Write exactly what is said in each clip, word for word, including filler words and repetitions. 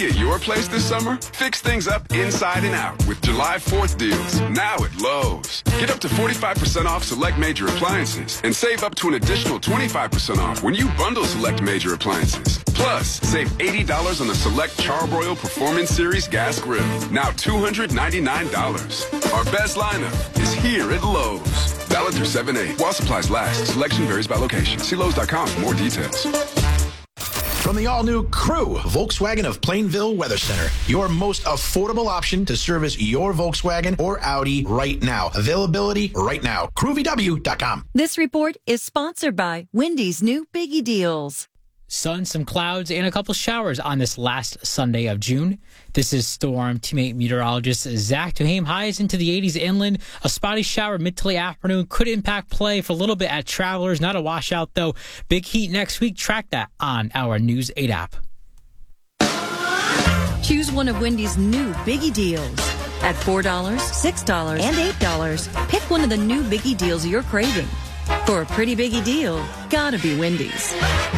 party at your place this summer? Fix things up inside and out with July fourth deals now at Lowe's. Get up to forty-five percent off select major appliances and save up to an additional twenty-five percent off when you bundle select major appliances. Plus, save eighty dollars on the select Charbroil Performance Series gas grill, now two hundred ninety-nine dollars. Our best lineup is here at Lowe's. Valid through seven eight. While supplies last, selection varies by location. See Lowe's dot com for more details. From the all-new Crew, Volkswagen of Plainville Weather Center, your most affordable option to service your Volkswagen or Audi right now. Availability right now. crew v w dot com. This report is sponsored by Wendy's new Biggie Deals. Sun, some clouds, and a couple showers on this last Sunday of June. This is Storm Teammate meteorologist Zach Duhame. Highs into the eighties inland. A spotty shower mid to late afternoon could impact play for a little bit at Travelers. Not a washout, though. Big heat next week. Track that on our News eight app. Choose one of Wendy's new Biggie Deals. At four dollars, six dollars, and eight dollars, pick one of the new Biggie Deals you're craving. For a pretty biggie deal, gotta be Wendy's.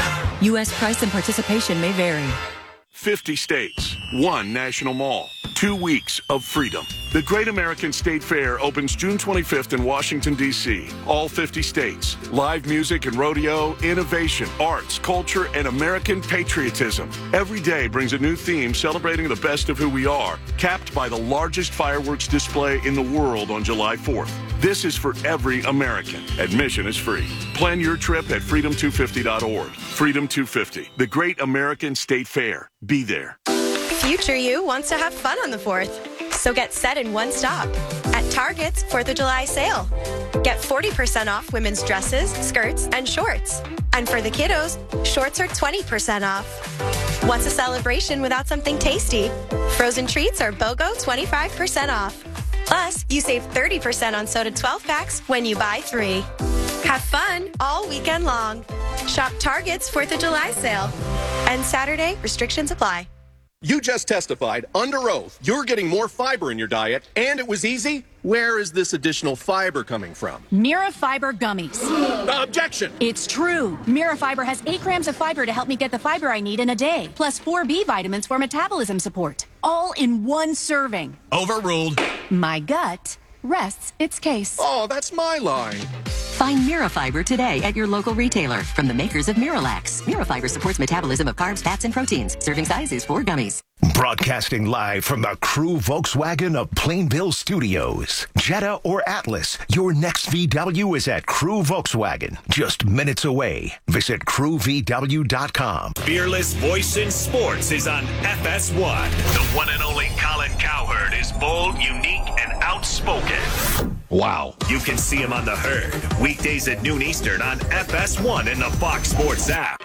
U S price and participation may vary. fifty states, one national mall, two weeks of freedom. The Great American State Fair opens June twenty-fifth in Washington, D C All fifty states. Live music and rodeo, innovation, arts, culture, and American patriotism. Every day brings a new theme celebrating the best of who we are, capped by the largest fireworks display in the world on July fourth. This is for every American. Admission is free. Plan your trip at freedom two fifty dot org. Freedom two fifty, the Great American State Fair. Be there. Future you wants to have fun on the fourth. So get set in one stop. At Target's fourth of July sale. Get forty percent off women's dresses, skirts, and shorts. And for the kiddos, shorts are twenty percent off. What's a celebration without something tasty? Frozen treats are BOGO twenty-five percent off. Plus, you save thirty percent on soda twelve packs when you buy three. Have fun all weekend long. Shop Target's fourth of July sale. And Saturday, restrictions apply. You just testified under oath you're getting more fiber in your diet, and it was easy. Where is this additional fiber coming from? Mirafiber gummies. Uh, objection. It's true. Mirafiber has eight grams of fiber to help me get the fiber I need in a day, plus four B vitamins for metabolism support, all in one serving. Overruled. My gut rests its case. Oh, that's my line. Find Mirafiber today at your local retailer from the makers of Miralax. Mirafiber supports metabolism of carbs, fats, and proteins. Serving size is four gummies. Broadcasting live from the Crew Volkswagen of Plainville Studios. Jetta or Atlas, your next V W is at Crew Volkswagen. Just minutes away. Visit crew v w dot com. Fearless voice in sports is on F S one. The one and only Colin Cowherd is bold, unique, and outspoken. Wow. You can see him on The Herd, weekdays at noon Eastern on F S one and the Fox Sports app.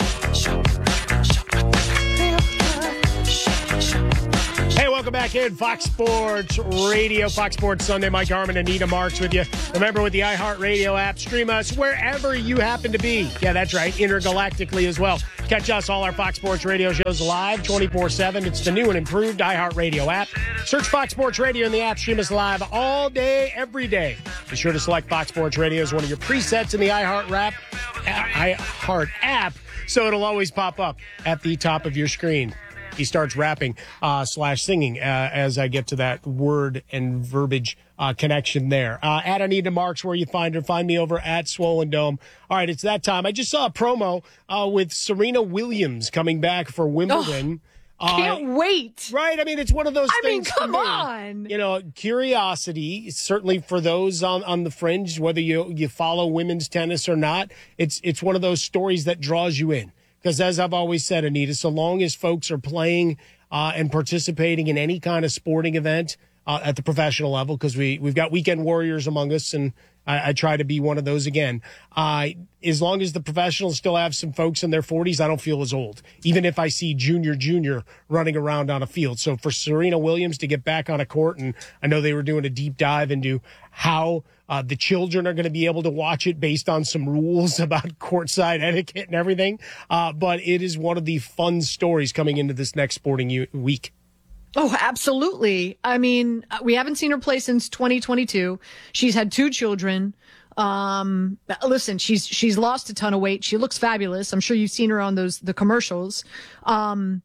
Hey, welcome back in Fox Sports Radio, Fox Sports Sunday. Mike Harmon and Anita Marks with you. Remember, with the iHeartRadio app, stream us wherever you happen to be. Yeah, that's right, intergalactically as well. Catch us, all our Fox Sports Radio shows live twenty-four seven. It's the new and improved iHeartRadio app. Search Fox Sports Radio in the app. Stream us live all day, every day. Be sure to select Fox Sports Radio as one of your presets in the iHeart app, iHeart app, so it'll always pop up at the top of your screen. He starts rapping uh, slash singing uh, as I get to that word and verbiage uh, connection there. Uh, at Anita Marks, where you find her. Find me over at Swollen Dome. All right, it's that time. I just saw a promo uh, with Serena Williams coming back for Wimbledon. Oh, can't uh, wait. Right? I mean, it's one of those I things. I mean, come me, on. You know, curiosity, certainly for those on, on the fringe, whether you, you follow women's tennis or not, it's it's one of those stories that draws you in. Because as I've always said, Anita, so long as folks are playing uh, and participating in any kind of sporting event uh, at the professional level, because we, we've got weekend warriors among us, and I, I try to be one of those again. Uh, as long as the professionals still have some folks in their forties, I don't feel as old, even if I see junior, junior running around on a field. So for Serena Williams to get back on a court, and I know they were doing a deep dive into how Uh, the children are going to be able to watch it based on some rules about courtside etiquette and everything. Uh, but it is one of the fun stories coming into this next sporting u- week. Oh, absolutely. I mean, we haven't seen her play since twenty twenty-two. She's had two children. Um, listen, she's, she's lost a ton of weight. She looks fabulous. I'm sure you've seen her on those, the commercials. Um,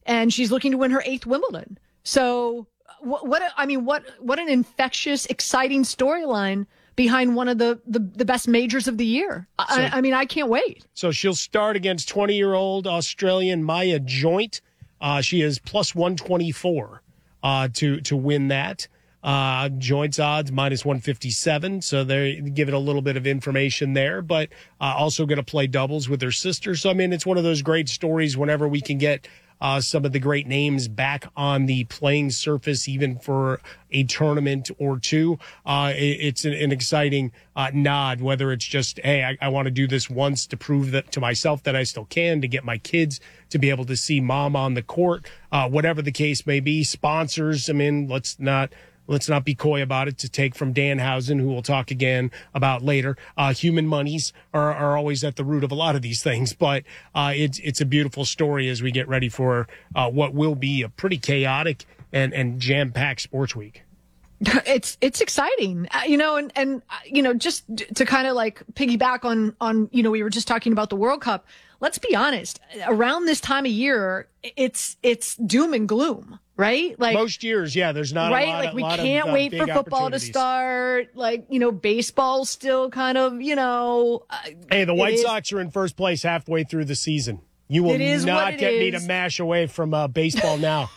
and she's looking to win her eighth Wimbledon. So what, what I mean, what what an infectious, exciting storyline behind one of the, the, the best majors of the year. I, So- I mean, I can't wait. So she'll start against twenty-year-old Australian Maya Joint. Uh, she is plus one twenty-four uh, to to win that. Uh, Joint's odds minus one fifty-seven. So they give it a little bit of information there, but uh, also going to play doubles with her sister. So, I mean, it's one of those great stories whenever we can get uh, some of the great names back on the playing surface, even for a tournament or two. Uh, it, it's an, an exciting uh, nod, whether it's just, hey, I, I want to do this once to prove that to myself that I still can, to get my kids to be able to see mom on the court, uh, whatever the case may be. Sponsors, I mean, let's not Let's not be coy about it, to take from Danhausen, who we'll talk again about later. Uh, human monies are, are always at the root of a lot of these things, but uh, it's it's a beautiful story as we get ready for uh, what will be a pretty chaotic and, and jam-packed sports week. It's it's exciting, uh, you know, and and uh, you know, just d- to kind of like piggyback on on you know, we were just talking about the World Cup. Let's be honest, around this time of year, it's it's doom and gloom, right? Like most years, yeah. There's not right, a lot, like we lot can't of, uh, wait big for football to opportunities. start. Like you know, baseball's still kind of you know. Uh, Hey, the White it is- Sox are in first place halfway through the season. You will It is not what it get me to is. mash away from uh, baseball now.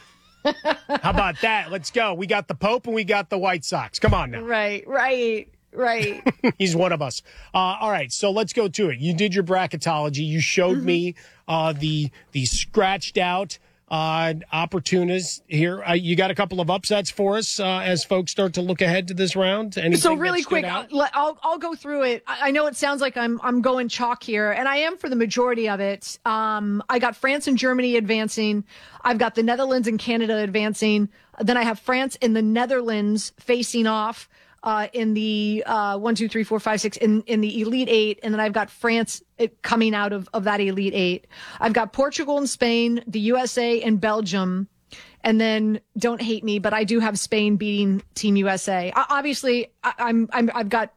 How about that? Let's go. We got the Pope and we got the White Sox. Come on now. Right, right, right. He's one of us. Uh, all right, so let's go to it. You did your bracketology. You showed Mm-hmm. me uh, the the scratched out uh, opportunities here. Uh, you got a couple of upsets for us uh, as folks start to look ahead to this round. Anything So that really stood quick, out? I'll, I'll I'll go through it. I I know it sounds like I'm I'm going chalk here, and I am for the majority of it. Um, I got France and Germany advancing. I've got the Netherlands and Canada advancing. Then I have France and the Netherlands facing off uh, in the uh, one, two, three, four, five, six in in the Elite Eight, and then I've got France it, coming out of of that Elite Eight. I've got Portugal and Spain, the U S A and Belgium. And then don't hate me, but I do have Spain beating Team U S A. I, obviously, I, I'm, I'm, I've got,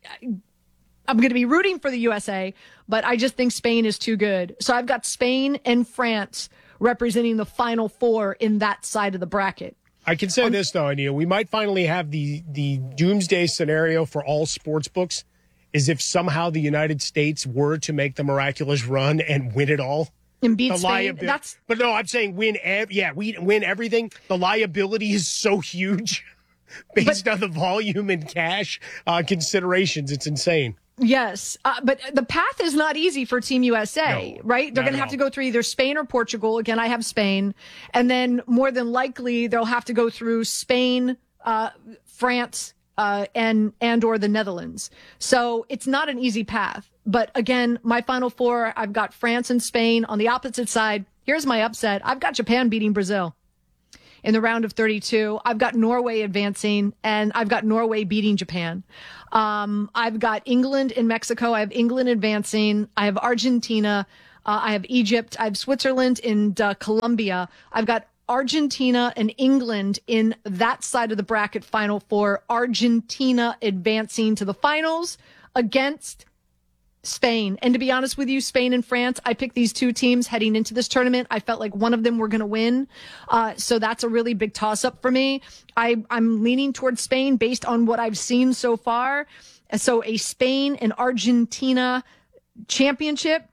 I'm going to be rooting for the U S A, but I just think Spain is too good. So I've got Spain and France representing the final four in that side of the bracket. I can say this, though, Anita. We might finally have the, the doomsday scenario for all sports books is if somehow the United States were to make the miraculous run and win it all. And beat The Spain. liabi- That's But no, I'm saying win. Ev- yeah, we win everything. The liability is so huge based on the volume and cash uh, considerations. It's insane. Yes, uh, but the path is not easy for Team U S A, No, right? They're not going to at have all. to go through either Spain or Portugal. Again, I have Spain. And then more than likely, they'll have to go through Spain, uh, France, uh, and, and or the Netherlands. So it's not an easy path. But again, my final four, I've got France and Spain. On the opposite side, here's my upset. I've got Japan beating Brazil in the round of thirty-two. I've got Norway advancing, and I've got Norway beating Japan. Um, I've got England and Mexico. I have England advancing. I have Argentina. Uh, I have Egypt. I have Switzerland and uh, Colombia. I've got Argentina and England in that side of the bracket final four. Argentina advancing to the finals against Spain. And to be honest with you, Spain and France, I picked these two teams heading into this tournament. I felt like one of them were going to win. Uh, so that's a really big toss up for me. I, I'm leaning towards Spain based on what I've seen so far. So a Spain and Argentina championship.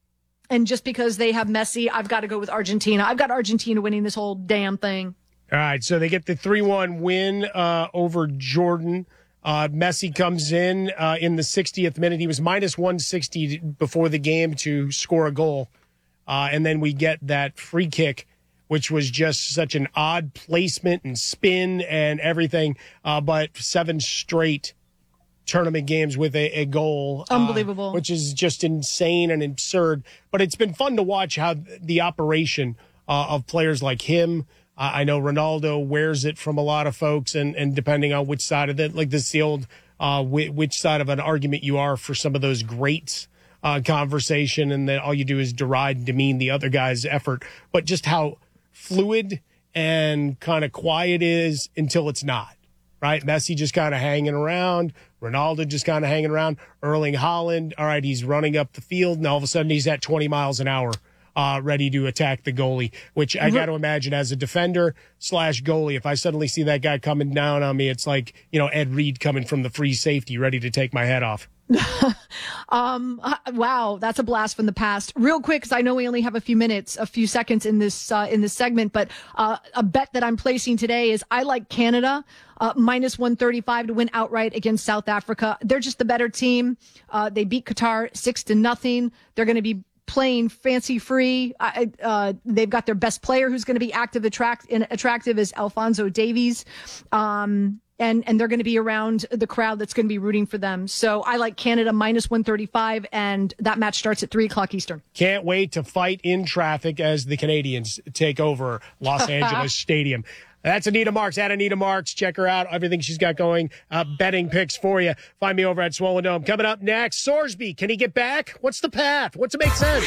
And just because they have Messi, I've got to go with Argentina. I've got Argentina winning this whole damn thing. All right, so they get the three one win uh, over Jordan. Uh, Messi comes in uh, in the sixtieth minute. He was minus one sixty before the game to score a goal. Uh, and then we get that free kick, which was just such an odd placement and spin and everything. Uh, but seven straight tournament games with a, a goal. Unbelievable. Uh, which is just insane and absurd. But it's been fun to watch how the operation uh, of players like him. Uh, I know Ronaldo wears it from a lot of folks, and, and depending on which side of it, like this, the old uh, wh- which side of an argument you are for some of those greats uh, conversation, and then all you do is deride and demean the other guy's effort. But just how fluid and kind of quiet it is until it's not, right? Messi just kind of hanging around. Ronaldo just kind of hanging around. Erling Haaland, all right, he's running up the field, and all of a sudden he's at twenty miles an hour uh, ready to attack the goalie, which I got to imagine as a defender slash goalie, if I suddenly see that guy coming down on me, it's like, you know, Ed Reed coming from the free safety, ready to take my head off. um, wow, that's a blast from the past. Real quick, because I know we only have a few minutes, a few seconds in this uh, in this segment, but uh, a bet that I'm placing today is I like Canada uh, minus one thirty-five to win outright against South Africa. They're just the better team. Uh, they beat Qatar six to nothing. They're going to be playing fancy free. Uh, uh, they've got their best player who's going to be active, attract, and attractive is Alphonso Davies. Um, And, and they're going to be around the crowd that's going to be rooting for them. So I like Canada minus one thirty-five, and that match starts at three o'clock Eastern. Can't wait to fight in traffic as the Canadians take over Los Angeles Stadium. That's Anita Marks, at Anita Marks. Check her out, everything she's got going, uh, betting picks for you. Find me over at Swollen Dome. Coming up next, Sorsby, can he get back? What's the path? What's it make sense?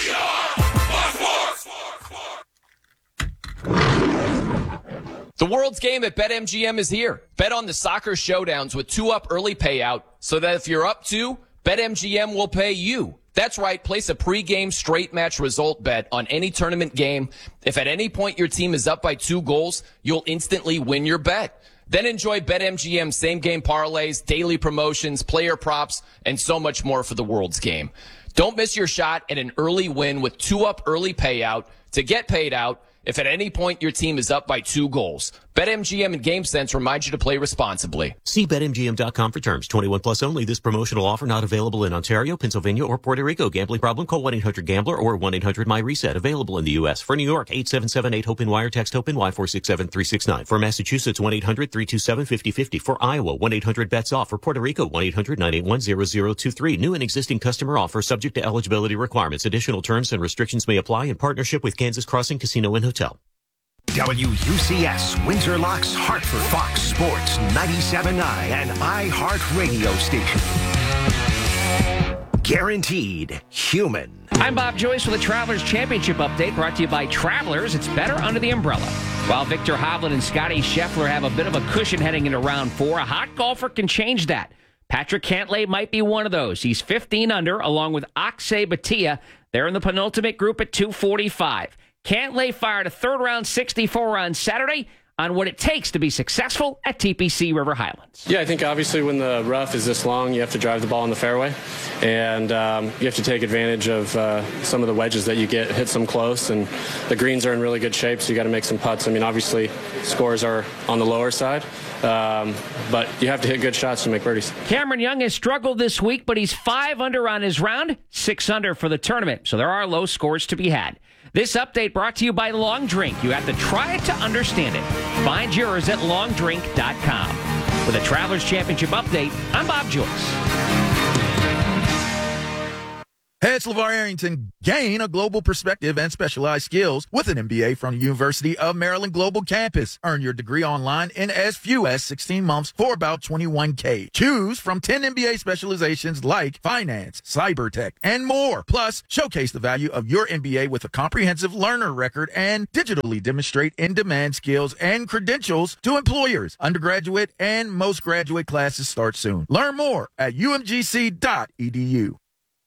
The world's game at BetMGM is here. Bet on the soccer showdowns with two-up early payout so that if you're up two, BetMGM will pay you. That's right. Place a pregame straight match result bet on any tournament game. If at any point your team is up by two goals, you'll instantly win your bet. Then enjoy BetMGM same-game parlays, daily promotions, player props, and so much more for the world's game. Don't miss your shot at an early win with two-up early payout to get paid out if at any point your team is up by two goals. BetMGM and GameSense remind you to play responsibly. See Bet M G M dot com for terms. twenty-one plus only. This promotional offer not available in Ontario, Pennsylvania, or Puerto Rico. Gambling problem? Call one eight hundred gambler or one eight hundred my reset. Available in the U S. For New York, eight seven seven eight hope wire. Text HOPE-NY four six seven three six nine. For Massachusetts, one eight hundred three two seven five zero five zero. For Iowa, one eight hundred bets off. For Puerto Rico, one eight hundred nine eight one zero zero two three. New and existing customer offer subject to eligibility requirements. Additional terms and restrictions may apply in partnership with Kansas Crossing Casino and Hotel. W U C S, Windsor Locks, Hartford, Fox Sports, ninety-seven point nine, and iHeart Radio Station. Guaranteed human. I'm Bob Joyce with the Travelers Championship update brought to you by Travelers. It's better under the umbrella. While Victor Hovland and Scotty Scheffler have a bit of a cushion heading into round four, a hot golfer can change that. Patrick Cantlay might be one of those. He's fifteen under, along with Akshay Bhatia. They're in the penultimate group at two forty-five. Cantlay fired a third-round sixty-four on Saturday on what it takes to be successful at T P C River Highlands. Yeah, I think obviously when the rough is this long, you have to drive the ball in the fairway, and um, you have to take advantage of uh, some of the wedges that you get, hit some close, and the greens are in really good shape, so you got to make some putts. I mean, obviously, scores are on the lower side, um, but you have to hit good shots to make birdies. Cameron Young has struggled this week, but he's five under on his round, six under for the tournament, so there are low scores to be had. This update brought to you by Long Drink. You have to try it to understand it. Find yours at long drink dot com. With a Travelers Championship update, I'm Bob Joyce. Head LeVar Arrington, gain a global perspective and specialized skills with an M B A from the University of Maryland Global Campus. Earn your degree online in as few as sixteen months for about twenty-one K. Choose from ten M B A specializations like finance, cyber tech, and more. Plus, showcase the value of your M B A with a comprehensive learner record and digitally demonstrate in-demand skills and credentials to employers. Undergraduate and most graduate classes start soon. Learn more at U M G C dot E D U.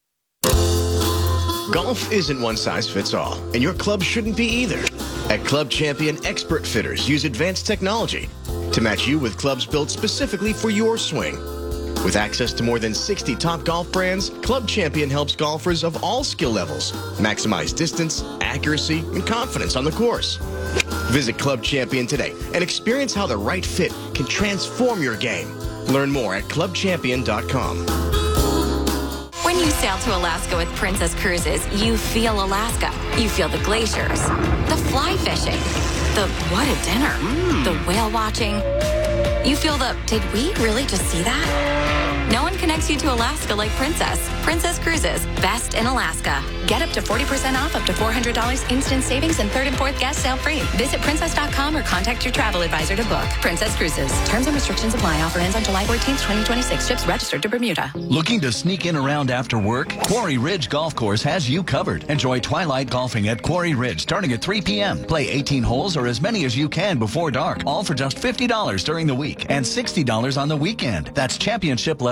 Golf isn't one size fits all, and your club shouldn't be either. At Club Champion, expert fitters use advanced technology to match you with clubs built specifically for your swing. With access to more than sixty top golf brands, Club Champion helps golfers of all skill levels maximize distance, accuracy, and confidence on the course. Visit Club Champion today and experience how the right fit can transform your game. Learn more at club champion dot com. When you sail to Alaska with Princess Cruises, you feel Alaska. You feel the glaciers, the fly fishing, the what a dinner, mm. the whale watching. You feel the, did we really just see that? No one connects you to Alaska like Princess. Princess Cruises, best in Alaska. Get up to forty percent off, up to four hundred dollars instant savings, and third and fourth guest sale free. Visit princess dot com or contact your travel advisor to book. Princess Cruises. Terms and restrictions apply. Offer ends on July fourteenth, twenty twenty-six. Ships registered to Bermuda. Looking to sneak in around after work? Quarry Ridge Golf Course has you covered. Enjoy twilight golfing at Quarry Ridge starting at three p.m. Play eighteen holes or as many as you can before dark, all for just fifty dollars during the week and sixty dollars on the weekend. That's championship level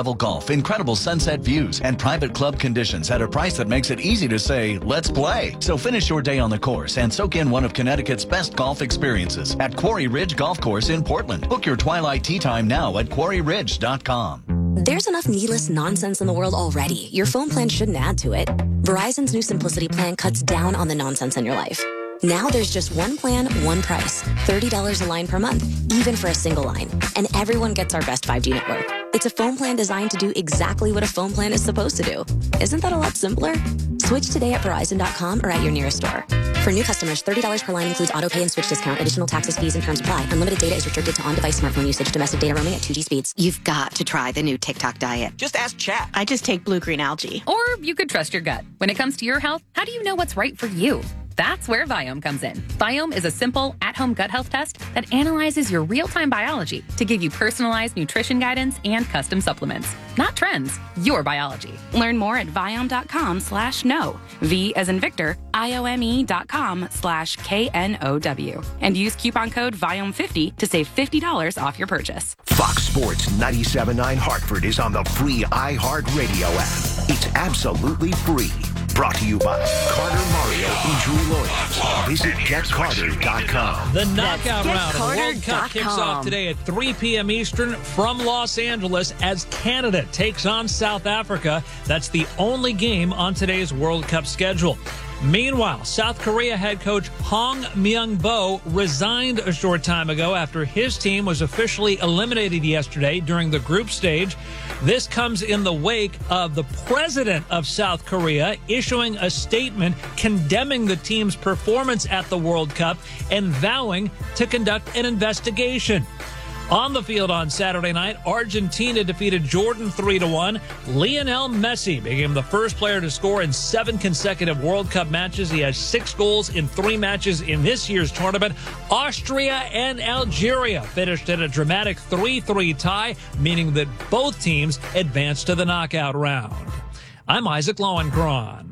level golf, incredible sunset views, and private club conditions at a price that makes it easy to say, let's play. So finish your day on the course and soak in one of Connecticut's best golf experiences at Quarry Ridge Golf Course in Portland. Book your twilight tee time now at quarry ridge dot com. There's enough needless nonsense in the world already. Your phone plan shouldn't add to it. Verizon's new Simplicity plan cuts down on the nonsense in your life. Now there's just one plan, one price. thirty dollars a line per month, even for a single line. And everyone gets our best five G network. It's a phone plan designed to do exactly what a phone plan is supposed to do. Isn't that a lot simpler? Switch today at Verizon dot com or at your nearest store. For new customers, thirty dollars per line includes auto pay and switch discount. Additional taxes, fees, and terms apply. Unlimited data is restricted to on-device smartphone usage. Domestic data roaming at two G speeds. You've got to try the new TikTok diet. Just ask Chat. I just take blue-green algae. Or you could trust your gut. When it comes to your health, how do you know what's right for you? That's where Viome comes in. Viome is a simple, at-home gut health test that analyzes your real-time biology to give you personalized nutrition guidance and custom supplements. Not trends, your biology. Learn more at Viome dot com slash no. V as in Victor, I O M E dot com slash K N O W. And use coupon code Viome fifty to save fifty dollars off your purchase. Fox Sports ninety-seven point nine Hartford is on the free iHeartRadio app. It's absolutely free. Brought to you by Carter Mario Injury Lawyers. Visit get carter dot com. The knockout round of the World Cup kicks off today at three p.m. Eastern from Los Angeles as Canada takes on South Africa. That's the only game on today's World Cup schedule. Meanwhile, South Korea head coach Hong Myung-bo resigned a short time ago after his team was officially eliminated yesterday during the group stage. This comes in the wake of the president of South Korea issuing a statement condemning the team's performance at the World Cup and vowing to conduct an investigation. On the field on Saturday night, Argentina defeated Jordan three to one. Lionel Messi became the first player to score in seven consecutive World Cup matches. He has six goals in three matches in this year's tournament. Austria and Algeria finished in a dramatic three three tie, meaning that both teams advanced to the knockout round. I'm Isaac Lowenkron.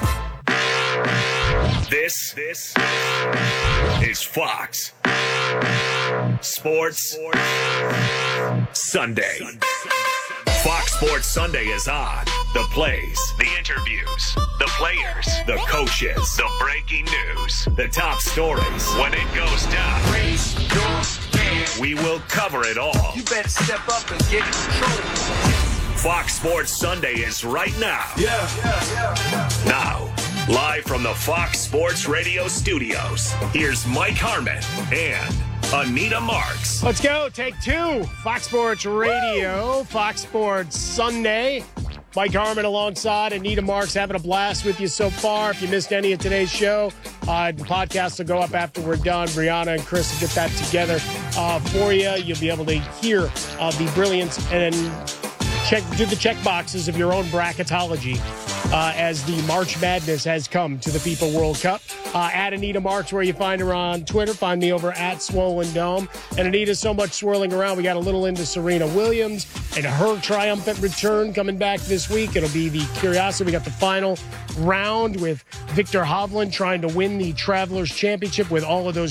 This, this is Fox Sports Sunday. Fox Sports Sunday is on. The plays, the interviews, the players, the coaches, the breaking news, the top stories. When it goes down, raise your hand. We will cover it all. You better step up and get in control. Fox Sports Sunday is right now. Yeah, yeah, yeah, yeah. Now, live from the Fox Sports Radio studios, here's Mike Harmon and Anita Marks. Let's go. Take two. Fox Sports Radio, Woo! Fox Sports Sunday. Mike Harmon alongside Anita Marks, having a blast with you so far. If you missed any of today's show, uh, the podcast will go up after we're done. Brianna and Chris will get that together uh, for you. You'll be able to hear uh, the brilliance and check do the check boxes of your own bracketology uh, as the March Madness has come to the FIFA World Cup. Uh, at Anita Marks, where you find her on Twitter. Find me over at Swollen Dome. And Anita's so much swirling around. We got a little into Serena Williams and her triumphant return coming back this week. It'll be the curiosity. We got the final round with Victor Hovland trying to win the Travelers Championship with all of those